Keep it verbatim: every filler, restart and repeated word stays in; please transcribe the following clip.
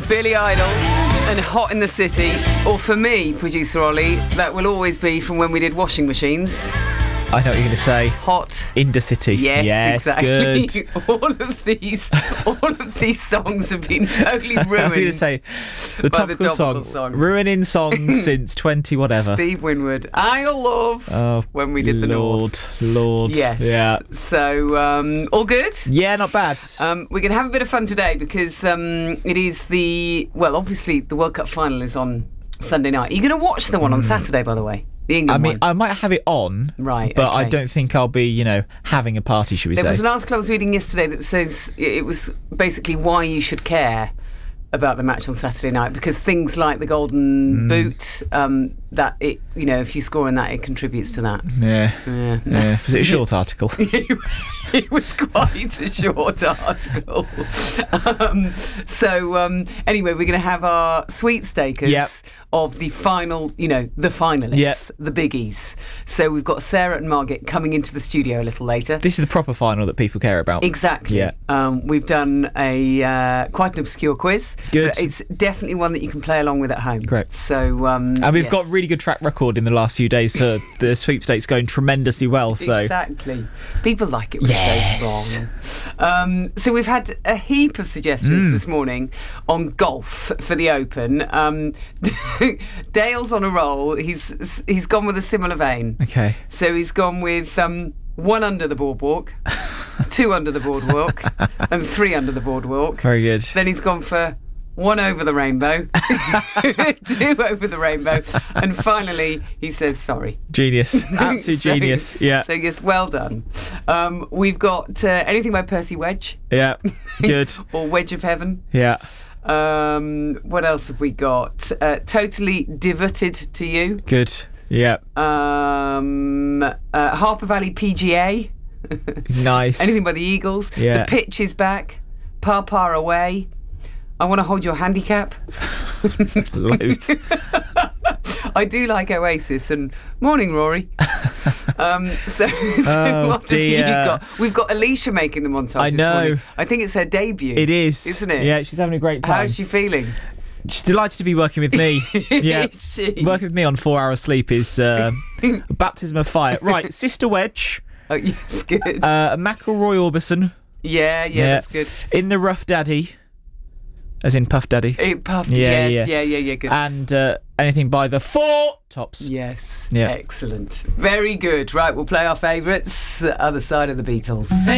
Billy Idol and Hot in the City. Or for me, producer Ollie, that will always be from when we did Washing Machines. I know what you're going to say. Hot in the City. Yes, yes exactly. Good. all of these, all of these songs have been totally ruined. I was going to say the by topical, the topical song, song, ruining songs since twenty whatever. Steve Winwood. I'll love oh, when we did the Lord, North. Lord, Yes. yeah. So um, all good. Yeah, not bad. Um, we're going to have a bit of fun today because um, it is the well, obviously the World Cup final is on Sunday night. Are you going to watch the one on Saturday? By the way. The England I mean, one. I might have it on, right? But okay. I don't think I'll be, you know, having a party. Should we there say? There was an article I was reading yesterday that says it was basically why you should care about the match on Saturday night, because things like the Golden mm. Boot, um, that it, you know, if you score in that, it contributes to that. Yeah, yeah. yeah. Was it a short article? It was quite a short article. Um, so um, anyway, we're going to have our sweepstakers yep. of the final, you know, the finalists, yep. the biggies. So we've got Sarah and Margaret coming into the studio a little later. This is the proper final that people care about. Exactly. Yeah. Um, we've done a uh, quite an obscure quiz. Good. But it's definitely one that you can play along with at home. Great. So um, and we've yes. got really good track record in the last few days for the sweepstakes going tremendously well. So exactly, people like it when yes. it goes wrong. Um, so we've had a heap of suggestions mm. this morning on golf for the Open. Um, Dale's on a roll. He's he's gone with a similar vein. Okay. So he's gone with um, one under the boardwalk, two under the boardwalk, and three under the boardwalk. Very good. Then he's gone for one over the rainbow, two over the rainbow, and finally he says sorry. Genius. Absolute so, genius. Yeah. So yes, well done. Um, we've got uh, anything by Percy Wedge. Yeah. Good. Or Wedge of Heaven. Yeah. Um, what else have we got? Uh, totally Devoted to You. Good. Yeah. Um, uh, Harper Valley P G A. Nice. Anything by the Eagles. Yeah. The Pitch is Back. Pa Pa Away. I Want to Hold Your Handicap. Loads. I do like Oasis and Morning Rory. um, so, so oh, what dear. have you got? We've got Alicia making the montage I this know. morning. I think it's her debut. It is. Isn't it? Yeah, she's having a great time. How's she feeling? She's delighted to be working with me. Yeah. Is she? Working with me on four hours sleep is uh, a baptism of fire. Right, Sister Wedge. Oh, yes, good. Uh, McElroy Orbison. Yeah, yeah, yeah, that's good. In the Rough Daddy. As in Puff Daddy. It puffed, yeah, yes, yeah, yeah, yeah, yeah, good. And uh, anything by the Four Tops. Yes, yeah. Excellent. Very good. Right, we'll play our favourites. Other Side of the Beatles.